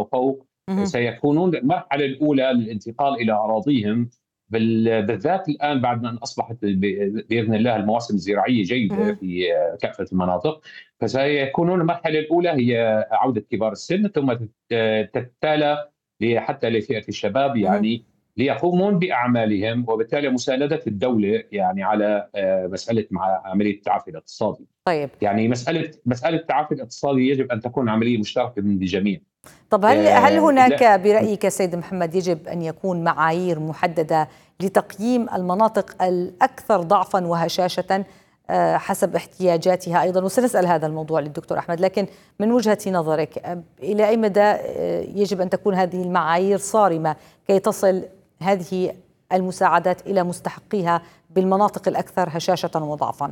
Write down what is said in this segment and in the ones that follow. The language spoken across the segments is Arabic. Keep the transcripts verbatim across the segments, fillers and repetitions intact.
فوق اهم. سيكونون المرحلة الأولى للانتقال إلى أراضيهم، بال بالذات الآن بعد أن أصبحت ب بإذن الله المواسم الزراعية جيدة اهم. في كافة المناطق، فسيكونون المرحلة الأولى هي عودة كبار السن، ثم تت تتالى ل حتى لفئة الشباب اهم. يعني ليقومون بأعمالهم، وبالتالي مساندة الدولة يعني على آآ مسألة مع عملية التعافي الاقتصادي. طيب. يعني مسألة مسألة التعافي الاقتصادي يجب أن تكون عملية مشتركة من الجميع. طب هل هل آآ هناك لا برأيك سيد محمد يجب أن يكون معايير محددة لتقييم المناطق الأكثر ضعفًا وهشاشة آآ حسب احتياجاتها أيضًا؟ وسنسأل هذا الموضوع للدكتور أحمد، لكن من وجهة نظرك إلى أي مدى يجب أن تكون هذه المعايير صارمة كي تصل هذه المساعدات إلى مستحقيها بالمناطق الأكثر هشاشة وضعفًا؟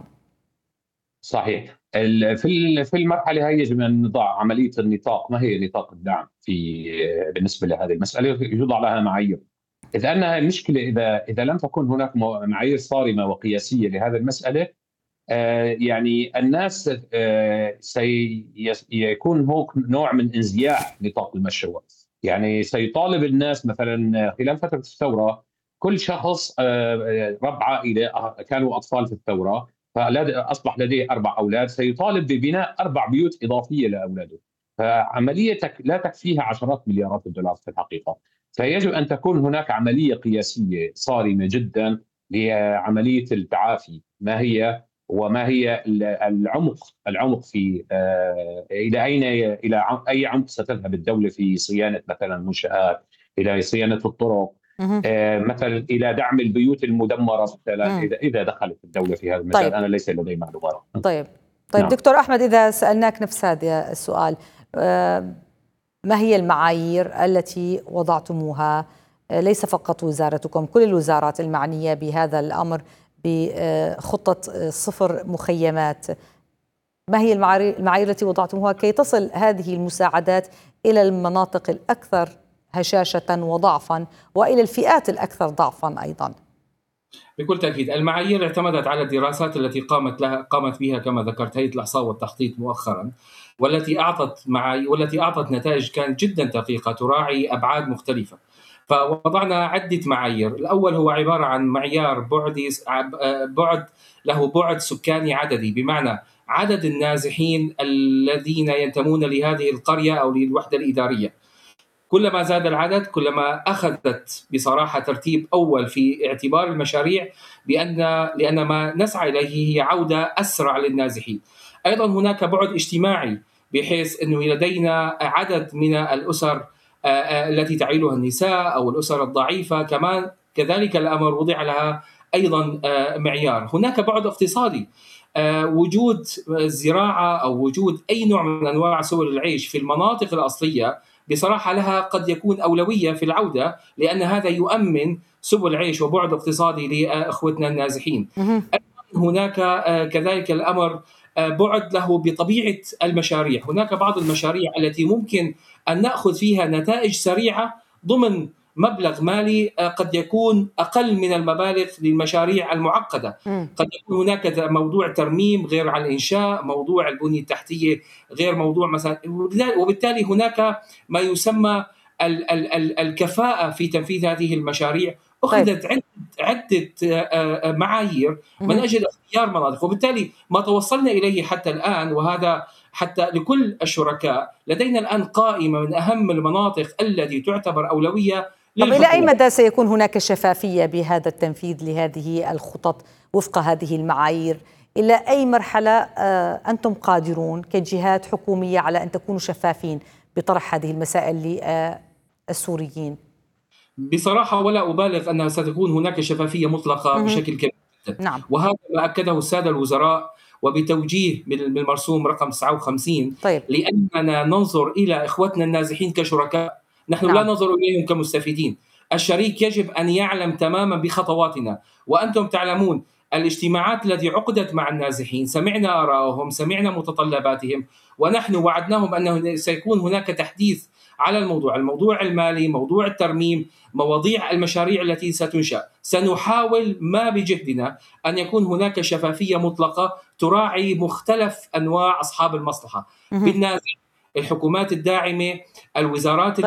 صحيح. ال في ال في المرحلة هي يجب أن نضع عملية النطاق، ما هي نطاق الدعم في بالنسبة لهذه المسألة، يوضع لها معايير. إذ أنها المشكلة إذا إذا لم تكن هناك م معايير صارمة وقياسية لهذه المسألة، آآ يعني الناس آآ سي يس يكون هوك نوع من انزياح نطاق المشروع. يعني سيطالب الناس مثلًا خلال فترة الثورة كل شخص آآ رب عائلة أ كانوا أطفال في الثورة، فلد أصبح لديه أربع أولاد، سيطالب ببناء أربع بيوت إضافية لأولاده. فعملية تك لا تكفيها عشرات مليارات الدولارات في الحقيقة. فيجب أن تكون هناك عملية قياسية صارمة جدًا لعملية التعافي، ما هي وما هي ال العمق العمق في آآ إلى أين إلى ع أي عمق ستذهب الدولة في صيانة مثلًا المنشآت، إلى صيانة الطرق، اهم. آآ مثلًا إلى دعم البيوت المدمرة مثلًا إمم. إذا إذا دخلت الدولة في هذا المجال، طيب. أنا ليس لدي معلومات. طيب. طيب نعم. دكتور أحمد، إذا سألناك نفس هذا السؤال، آآ ما هي المعايير التي وضعتموها، ليس فقط وزارتكم، كل الوزارات المعنية بهذا الأمر بخطة صفر مخيمات، ما هي المعايير المعايير التي وضعتموها كي تصل هذه المساعدات إلى المناطق الأكثر هشاشة وضعفًا وإلى الفئات الأكثر ضعفًا أيضًا؟ بكل تأكيد المعايير اعتمدت على الدراسات التي قامت لها قامت بها كما ذكرت هيئة الإحصاء والتخطيط مؤخرا، والتي أعطت معايير والتي أعطت نتائج كانت جدا دقيقة تراعي أبعاد مختلفة. فوضعنا عدة معايير. الأول هو عبارة عن معيار بعدي بعد له بعد سكاني عددي، بمعنى عدد النازحين الذين ينتمون لهذه القرية أو للوحدة الإدارية. كلما زاد العدد كلما أخذت بصراحة ترتيب أول في اعتبار المشاريع، بأن لأن ما نسعى إليه هي عودة أسرع للنازحين. أيضا هناك بعد اجتماعي، بحيث أنه لدينا عدد من الأسر التي تعيلها النساء أو الأسر الضعيفة، كمان كذلك الأمر وضع لها أيضا معيار. هناك بعد اقتصادي، وجود زراعة أو وجود أي نوع من أنواع سبل العيش في المناطق الأصلية بصراحة لها قد يكون أولوية في العودة، لأن هذا يؤمن سبل عيش وبعد اقتصادي لأخوتنا النازحين. هناك كذلك الأمر بعد له بطبيعة المشاريع. هناك بعض المشاريع التي ممكن أن نأخذ فيها نتائج سريعة ضمن مبلغ مالي قد يكون أقل من المبالغ للمشاريع المعقدة. قد يكون هناك موضوع ترميم غير عن الإنشاء، موضوع البنية التحتية غير موضوع مثلا، وبالتالي هناك ما يسمى ال ال ال الكفاءة في تنفيذ هذه المشاريع. أخذت عدة عدة معايير من أجل اختيار مناطق، وبالتالي ما توصلنا إليه حتى الآن، وهذا حتى لكل الشركاء، لدينا الآن قائمة من أهم المناطق التي تعتبر أولوية. طب إلى أي مدى سيكون هناك شفافية بهذا التنفيذ لهذه الخطط وفق هذه المعايير؟ إلى أي مرحلة أنتم قادرون كجهات حكومية على أن تكونوا شفافين بطرح هذه المسائل للسوريين؟ بصراحة ولا أبالغ أنها ستكون هناك شفافية مطلقة بشكل كبير جدا. نعم. وهذا ما أكده السادة الوزراء وبتوجيه بالمرسوم رقم تسعة وخمسين. طيب. لأننا ننظر إلى إخوتنا النازحين كشركاء، نحن نعم. لا ننظر إليهم كمستفيدين. الشريك يجب أن يعلم تماما بخطواتنا، وأنتم تعلمون الاجتماعات التي عقدت مع النازحين سمعنا آراءهم، سمعنا متطلباتهم، ونحن وعدناهم أنه سيكون هناك تحديث على الموضوع الموضوع المالي، موضوع الترميم، مواضيع المشاريع التي ستنشأ. سنحاول ما بجهدنا أن يكون هناك شفافية مطلقة تراعي مختلف أنواع أصحاب المصلحة، بالنازل، الحكومات الداعمة، الوزارات